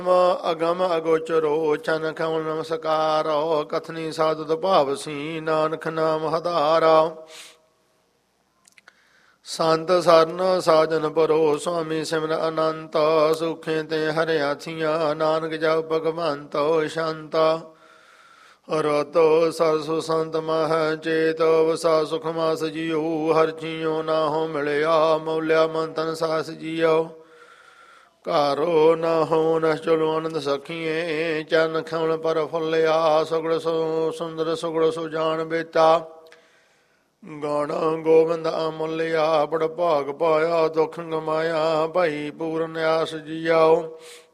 ਅਗਮ ਅਗੋਚਰੋ ਚਨ ਕਮਲ ਨਮਸਕਾਰੋ ਕਥਨੀ ਸਾਧੁ ਭਾਵਸੀ ਨਾਨਕ ਨਾਮ ਹਦਾਰਾ ਸੰਤ ਸਰਨ ਸਾਜਨ ਪਰੋ ਸੁਆਮੀ ਸਿਮਰ ਅਨੰਤ ਸੁਖੇ ਤੇ ਹਰਿਆਥੀਆਂ ਨਾਨਕ ਜਪ ਭਗਵੰਤ ਸ਼ਾਂਤਾ ਰਤੋ ਸਰਸੁ ਸੰਤ ਮਹ ਚੇਤ ਵਸਾ ਸੁਖ ਮਾਸ ਜੀਉ ਹਰ ਜੀਉ ਨਾ ਹੋ ਮਿਲਿਆ ਮੌਲਿਆ ਮੰਤਨ ਸਾਸ ਜੀਉ ਘਾਰੋ ਨਾ ਹੋ ਨ ਚਲੋ ਆਨੰਦ ਸਖੀਏ ਚਰਨ ਖਮਲ ਪਰ ਫੁੱਲਿਆ ਸੁਗੜ ਸੁੰਦਰ ਸੁਗੜ ਸੁਜਾਨ ਬੇਤਾ ਗਣ ਗੋਬਿੰਦ ਅਮੁੱਲਿਆ ਬੜ ਭਾਗ ਪਾਇਆ ਦੁੱਖ ਗਮਾਇਆ ਭਾਈ ਪੂਰਨ ਆਸ ਜੀਆਓ